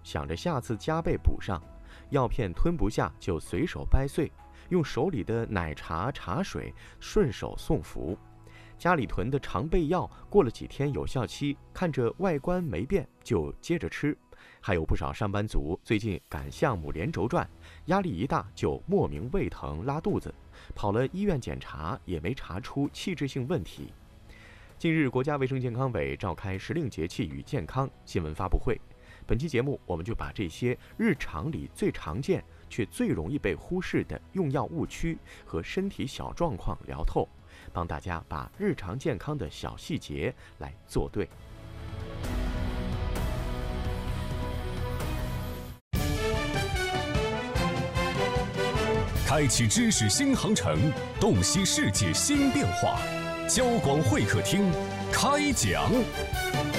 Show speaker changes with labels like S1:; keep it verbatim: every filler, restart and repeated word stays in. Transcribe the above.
S1: 想着下次加倍补上，药片吞不下就随手掰碎，用手里的奶茶、茶水顺手送服。家里囤的常备药过了几天有效期，看着外观没变就接着吃。还有不少上班族最近赶项目连轴转，压力一大就莫名胃疼拉肚子，跑了医院检查也没查出器质性问题。近日，国家卫生健康委召开时令节气与健康新闻发布会。本期节目，我们就把这些日常里最常见却最容易被忽视的用药误区和身体小状况聊透，帮大家把日常健康的小细节来做对。
S2: 开启知识新航程，洞悉世界新变化。交广会客厅开讲。